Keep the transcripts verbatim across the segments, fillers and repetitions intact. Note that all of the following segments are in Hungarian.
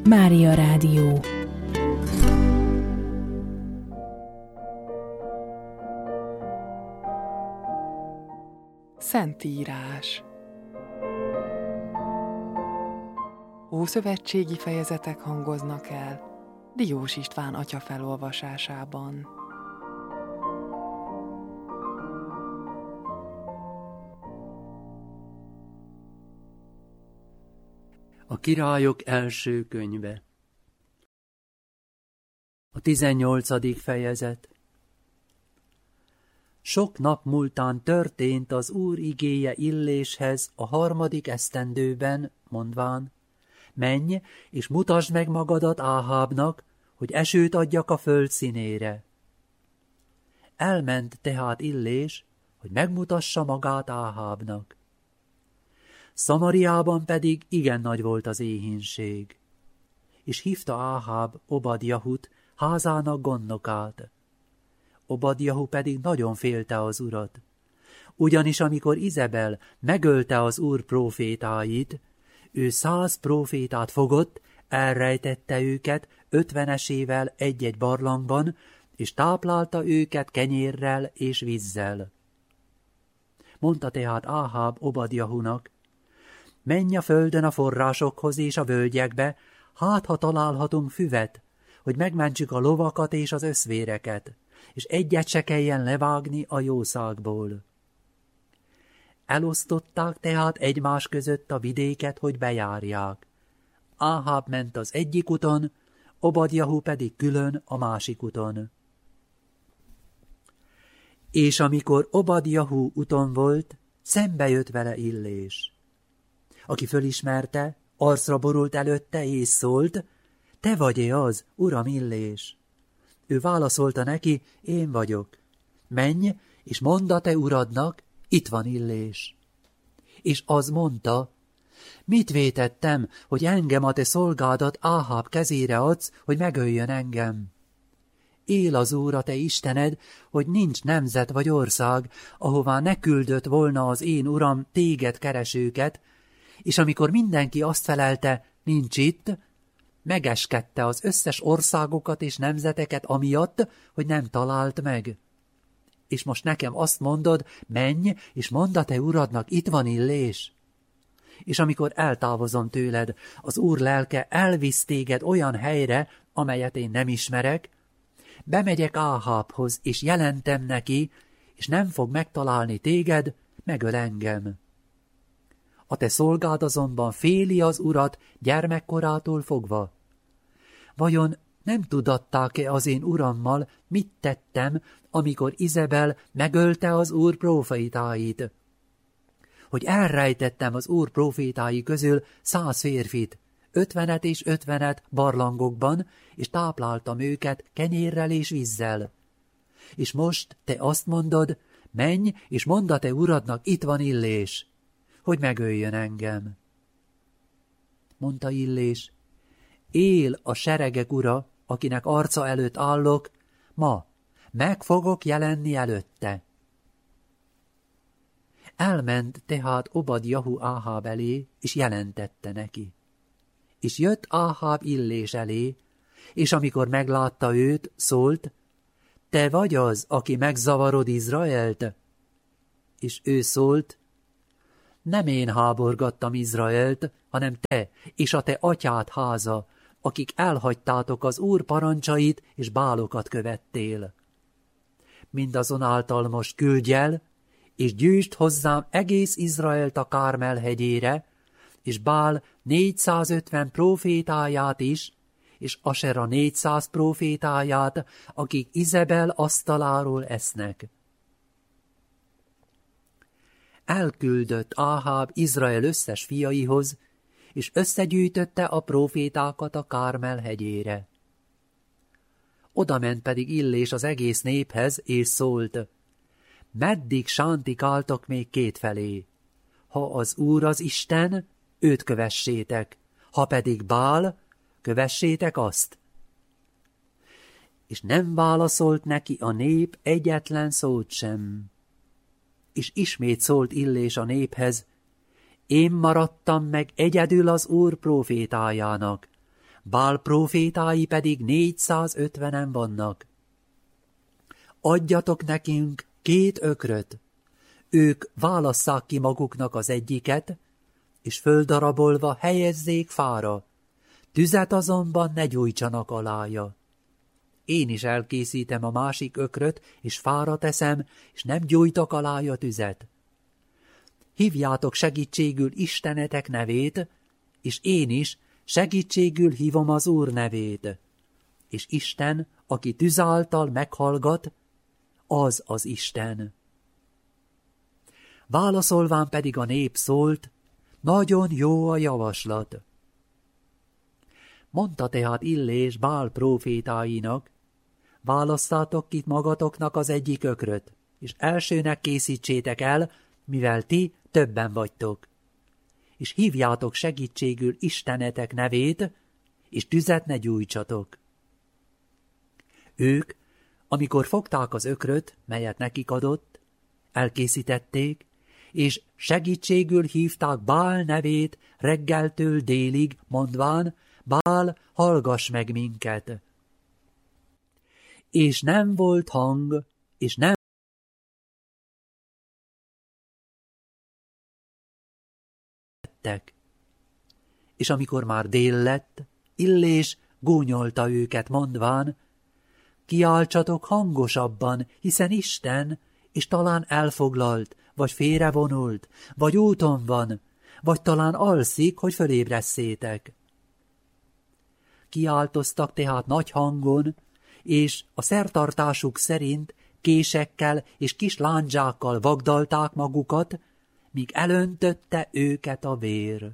Mária Rádió. Szentírás. Ószövetségi fejezetek hangoznak el Diós István atya felolvasásában. A Királyok első könyve. A tizennyolcadik fejezet. Sok nap múltán történt az Úr igéje Illéshez a harmadik esztendőben, mondván: menj, és mutasd meg magadat Áhábnak, hogy esőt adjak a föld színére. Elment tehát Illés, hogy megmutassa magát Áhábnak. Szamariában pedig igen nagy volt az éhínség, és hívta Áháb Obadjahut, házának gondnokát. Obadjahu pedig nagyon félte az Urat, ugyanis amikor Izebel megölte az Úr prófétáit, ő száz prófétát fogott, elrejtette őket ötvenesével egy-egy barlangban, és táplálta őket kenyérrel és vízzel. Mondta tehát Áháb Obadjahunak: menj a földön a forrásokhoz és a völgyekbe, hát ha találhatunk füvet, hogy megmentsük a lovakat és az összvéreket, és egyet se kelljen levágni a jószágból. Elosztották tehát egymás között a vidéket, hogy bejárják. Áháb ment az egyik uton, Obadjahu pedig külön a másik uton. És amikor Obadjahu uton volt, szembe jött vele Illés, aki fölismerte, arcra borult előtte, és szólt: te vagy-e az, uram Illés? Ő válaszolta neki: én vagyok. Menj, és mondd a te uradnak, itt van Illés. És az mondta: mit vétettem, hogy engem a te szolgádat Áháb kezére adsz, hogy megöljön engem? Él az Úr a te Istened, hogy nincs nemzet vagy ország, ahová ne küldött volna az én uram téged keresőket, és amikor mindenki azt felelte, nincs itt, megeskedte az összes országokat és nemzeteket amiatt, hogy nem talált meg. És most nekem azt mondod, menj, és mondd a te uradnak, itt van Illés. És amikor eltávozom tőled, az Úr lelke elvisz téged olyan helyre, amelyet én nem ismerek, bemegyek Áhábhoz, és jelentem neki, és nem fog megtalálni téged, megöl engem. A te szolgád azonban féli az Urat gyermekkorától fogva. Vajon nem tudatták-e az én urammal, mit tettem, amikor Izebel megölte az Úr prófétáit? Hogy elrejtettem az Úr prófétái közül száz férfit, ötvenet és ötvenet barlangokban, és tápláltam őket kenyérrel és vízzel. És most te azt mondod, menj, és mondd a te uradnak, itt van Illés, hogy megöljön engem. Mondta Illés: él a seregek ura, akinek arca előtt állok, ma meg fogok jelenni előtte. Elment tehát Obadjahu Áháb elé, és jelentette neki. És jött Áháb Illés elé, és amikor meglátta őt, szólt: te vagy az, aki megzavarod Izraelt? És ő szólt: nem én háborgattam Izraelt, hanem te és a te atyád háza, akik elhagytátok az Úr parancsait, és bálokat követtél. Mindazonáltal most küldj el, és gyűjtsd hozzám egész Izraelt a Kármel hegyére, és Bál négyszázötven prófétáját is, és Asera négyszáz prófétáját, akik Izebel asztaláról esznek. Elküldött Áháb Izrael összes fiaihoz, és összegyűjtötte a prófétákat a Kármel hegyére. Odament pedig Illés az egész néphez, és szólt: meddig sántikáltok még kétfelé? Ha az Úr az Isten, őt kövessétek, ha pedig Bál, kövessétek azt. És nem válaszolt neki a nép egyetlen szót sem. És ismét szólt Illés a néphez: én maradtam meg egyedül az Úr prófétájának, Bál prófétái pedig négyszázötvenen vannak. Adjatok nekünk két ökröt, ők válasszák ki maguknak az egyiket, és földarabolva helyezzék fára, tüzet azonban ne gyújtsanak alája. Én is elkészítem a másik ökröt, és fára teszem, és nem gyújtok alája tüzet. Hívjátok segítségül Istenetek nevét, és én is segítségül hívom az Úr nevét. És Isten, aki tűz által meghallgat, az az Isten. Válaszolván pedig a nép szólt, nagyon jó a javaslat. Mondta tehát Illés Bál prófétáinak, választátok ki magatoknak az egyik ökröt, és elsőnek készítsétek el, mivel ti többen vagytok. És hívjátok segítségül Istenetek nevét, és tüzet ne gyújtsatok. Ők, amikor fogták az ökröt, melyet nekik adott, elkészítették, és segítségül hívták Bál nevét reggeltől délig, mondván, Bál, hallgass meg minket. És nem volt hang, és nem és amikor már dél lett, Illés gúnyolta őket, mondván, kiáltsatok hangosabban, hiszen Isten, és talán elfoglalt, vagy félrevonult, vagy úton van, vagy talán alszik, hogy fölébresszétek. Kiáltoztak tehát nagy hangon, és a szertartásuk szerint késekkel és kis lándzsákkal vagdalták magukat, míg elöntötte őket a vér.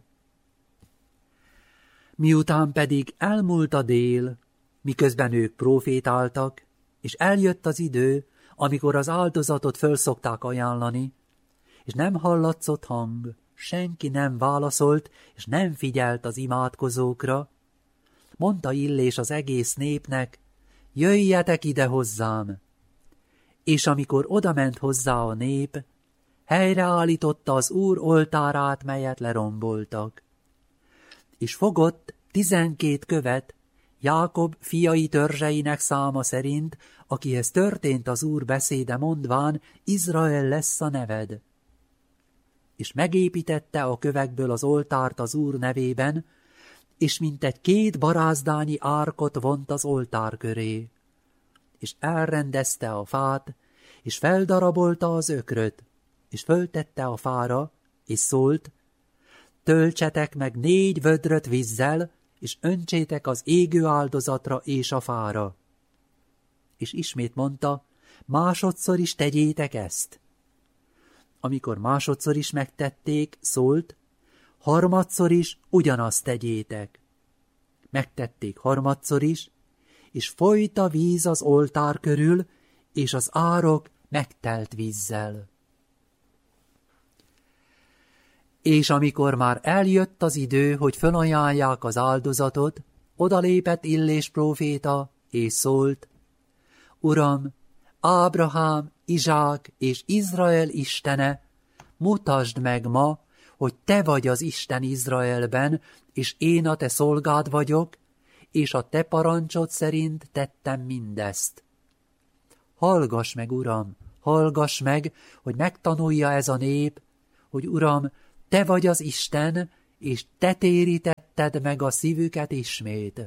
Miután pedig elmúlt a dél, miközben ők prófétáltak, és eljött az idő, amikor az áldozatot föl szokták ajánlani, és nem hallatszott hang, senki nem válaszolt, és nem figyelt az imádkozókra, mondta Illés az egész népnek, jöjjetek ide hozzám. És amikor odament hozzá a nép, helyreállította az Úr oltárát, melyet leromboltak. És fogott tizenkét követ, Jákob fiai törzseinek száma szerint, akihez történt az Úr beszéde, mondván, Izrael lesz a neved. És megépítette a kövekből az oltárt az Úr nevében, és mintegy két barázdányi árkot vont az oltár köré. És elrendezte a fát, és feldarabolta az ökröt, és föltette a fára, és szólt, töltsetek meg négy vödröt vízzel, és öntsétek az égő áldozatra és a fára. És ismét mondta, másodszor is tegyétek ezt. Amikor másodszor is megtették, szólt, harmadszor is ugyanazt tegyétek. Megtették harmadszor is, és folyt a víz az oltár körül, és az árok megtelt vízzel. És amikor már eljött az idő, hogy fölajánlják az áldozatot, odalépett Illés próféta, és szólt, Uram, Ábrahám, Izsák és Izrael Istene, mutasd meg ma, hogy te vagy az Isten Izraelben, és én a te szolgád vagyok, és a te parancsod szerint tettem mindezt. Hallgass meg, Uram, hallgass meg, hogy megtanulja ez a nép, hogy Uram, te vagy az Isten, és te térítetted meg a szívüket ismét.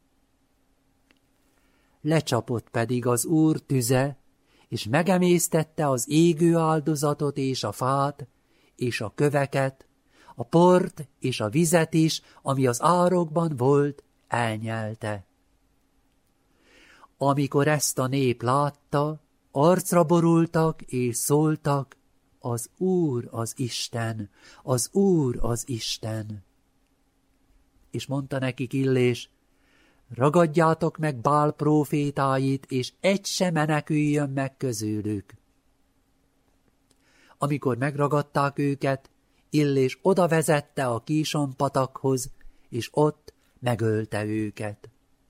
Lecsapott pedig az Úr tüze, és megemésztette az égő áldozatot és a fát, és a köveket, a port és a vizet is, ami az árokban volt, elnyelte. Amikor ezt a nép látta, arcra borultak és szóltak, az Úr az Isten, az Úr az Isten. És mondta nekik Illés, ragadjátok meg Bál prófétáit, és egy se meneküljön meg közülük. Amikor megragadták őket, Illés oda vezette a Kíson patakhoz, és ott megölte őket.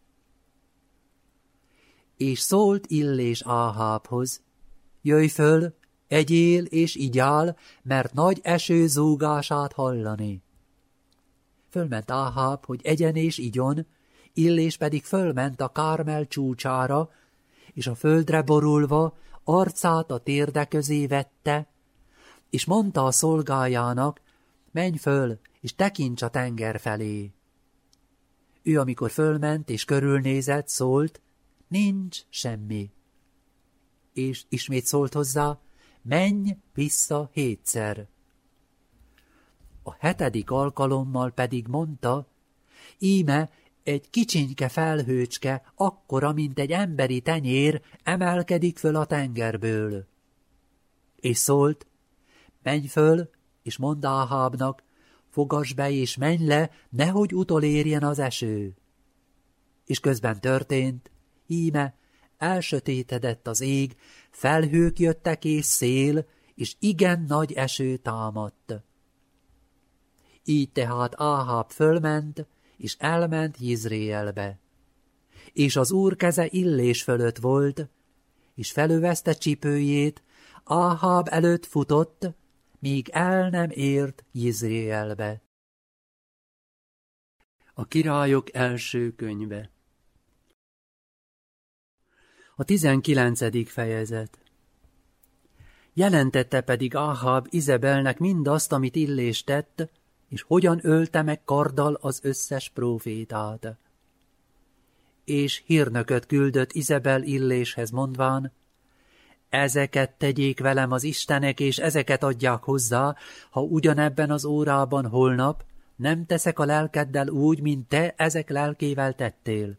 És szólt Illés Áhábhoz, jöjj föl, egyél és igyál, mert nagy eső zúgását hallani. Fölment Áháb, hogy egyen és igyon, Illés pedig fölment a Kármel csúcsára, és a földre borulva arcát a térde közé vette, és mondta a szolgájának, menj föl, és tekints a tenger felé. Ő, amikor fölment és körülnézett, szólt, nincs semmi. És ismét szólt hozzá, menj vissza hétszer. A hetedik alkalommal pedig mondta, íme egy kicsinyke felhőcske, akkora, mint egy emberi tenyér, emelkedik föl a tengerből. És szólt, menj föl, és mondd Áhábnak, fogass be és menj le, nehogy utolérjen az eső. És közben történt, íme elsötétedett az ég, felhők jöttek és szél, és igen nagy eső támadt. Így tehát Áháb fölment, és elment Jizréelbe. És az Úr keze Illés fölött volt, és felövezte csipőjét, Áháb előtt futott, míg el nem ért Jizréelbe. A királyok első könyve. A tizenkilencedik fejezet. Jelentette pedig Áháb Izebelnek mindazt, amit Illés tett, és hogyan ölte meg karddal az összes prófétát. És hírnököt küldött Izebel Illéshez mondván, ezeket tegyék velem az istenek, és ezeket adják hozzá, ha ugyanebben az órában holnap nem teszek a lelkeddel úgy, mint te ezek lelkével tettél.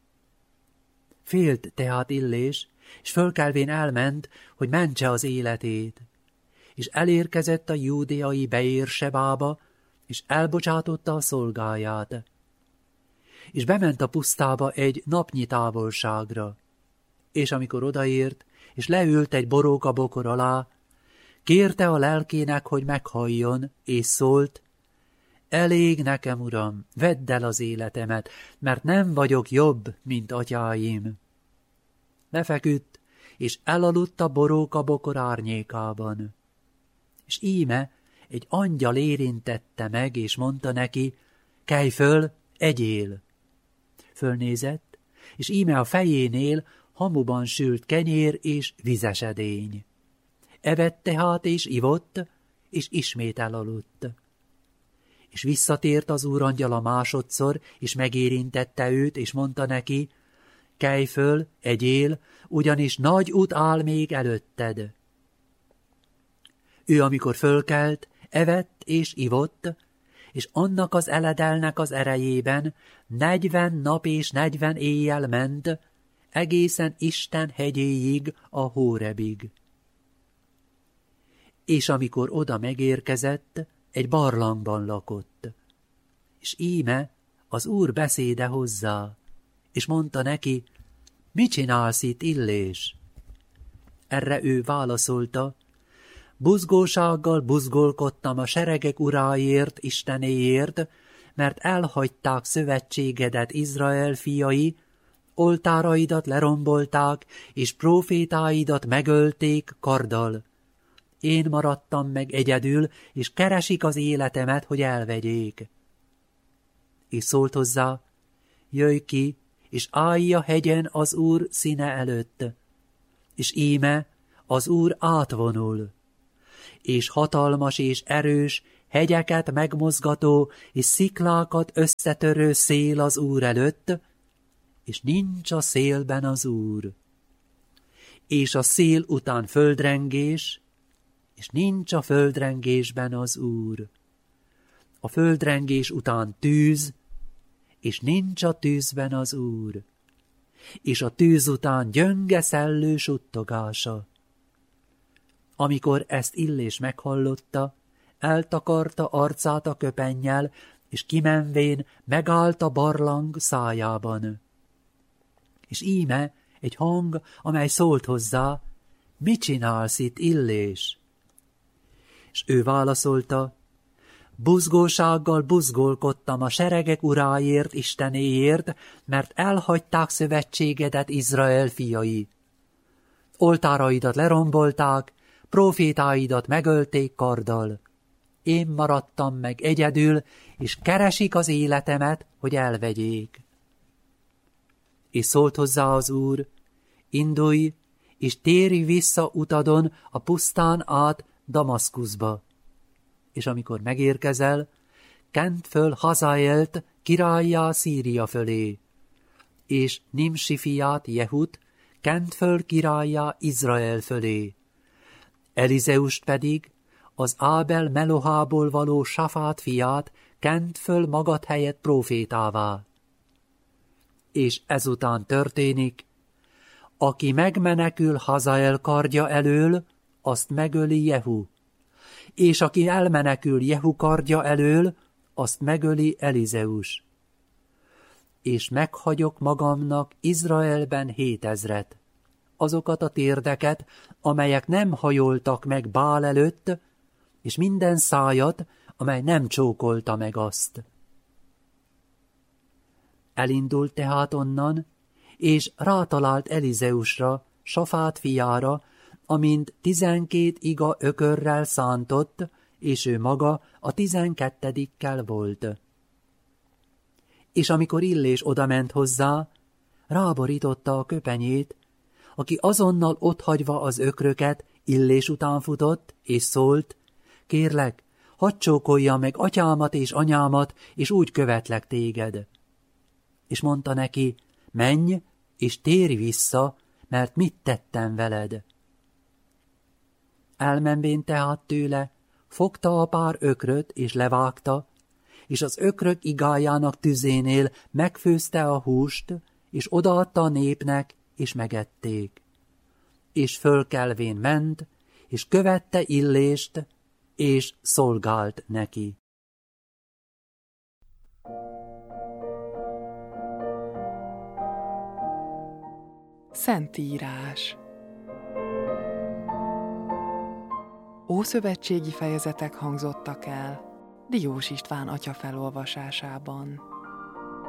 Félt tehát Illés, és fölkelvén elment, hogy mentse az életét. És elérkezett a júdeai Beérsebába, és elbocsátotta a szolgáját. És bement a pusztába egy napnyi távolságra. És amikor odaért, és leült egy borókabokor alá, kérte a lelkének, hogy meghalljon, és szólt, elég nekem, uram, vedd el az életemet, mert nem vagyok jobb, mint atyáim. Lefeküdt, és elaludt a borókabokor árnyékában. És íme egy angyal érintette meg, és mondta neki, kelj föl, egyél. Fölnézett, és íme a fejénél hamuban sült kenyér és vizesedény. Evett tehát és ivott, és ismét elaludt. És visszatért az úrangyala másodszor, és megérintette őt, és mondta neki, kelj föl, egyél, ugyanis nagy út áll még előtted. Ő, amikor fölkelt, evett és ivott, és annak az eledelnek az erejében negyven nap és negyven éjjel ment, egészen Isten hegyéig, a Hórebig. És amikor oda megérkezett, egy barlangban lakott. És íme az Úr beszéde hozzá, és mondta neki, mit csinálsz itt, Illés? Erre ő válaszolta, buzgósággal buzgolkodtam a seregek uráért, Istenéért, mert elhagyták szövetségedet, Izrael fiai, oltáraidat lerombolták, és prófétáidat megölték karddal. Én maradtam meg egyedül, és keresik az életemet, hogy elvegyék. És szólt hozzá, jöjj ki, és állj a hegyen az Úr színe előtt. És íme, az Úr átvonul, és hatalmas és erős, hegyeket megmozgató, és sziklákat összetörő szél az Úr előtt, és nincs a szélben az Úr. És a szél után földrengés, és nincs a földrengésben az Úr. A földrengés után tűz, és nincs a tűzben az Úr. És a tűz után gyönge szellő suttogása. Amikor ezt Illés meghallotta, eltakarta arcát a köpennyel, és kimenvén megállt a barlang szájában. És íme egy hang, amely szólt hozzá, mit csinálsz itt, Illés? És ő válaszolta, buzgósággal buzgolkodtam a seregek uráért, Istenéért, mert elhagyták szövetségedet, Izrael fiai. Oltáraidat lerombolták, prófétáidat megölték karddal. Én maradtam meg egyedül, és keresik az életemet, hogy elvegyék. És szólt hozzá az Úr, indulj, és térj vissza utadon a pusztán át Damaszkuszba. És amikor megérkezel, kent föl Hazaelt királlyá Szíria fölé, és Nimsi fiát Jehut kent föl királlyá Izrael fölé. Elizeust pedig, az Ábel Melohából való Safát fiát kent föl magad helyett prófétává. És ezután történik, aki megmenekül Hazael kardja elől, azt megöli Jehu, és aki elmenekül Jehu kardja elől, azt megöli Elizeus. És meghagyok magamnak Izraelben hétezret, azokat a térdeket, amelyek nem hajoltak meg Bál előtt, és minden szájat, amely nem csókolta meg azt. Elindult tehát onnan, és rátalált Elizeusra, Safát fiára, amint tizenkét iga ökörrel szántott, és ő maga a tizenkettedikkel volt. És amikor Illés odament hozzá, ráborította a köpenyét, aki azonnal otthagyva az ökröket, Illés után futott, és szólt, kérlek, hadd csókolja meg atyámat és anyámat, és úgy követlek téged. És mondta neki, menj, és térj vissza, mert mit tettem veled. Elmenvén tehát tőle, fogta a pár ökröt, és levágta, és az ökrök igájának tüzénél megfőzte a húst, és odaadta a népnek, és megették. És fölkelvén ment, és követte Illést, és szolgált neki. Szentírás. Ószövetségi fejezetek hangzottak el Diós István atya felolvasásában.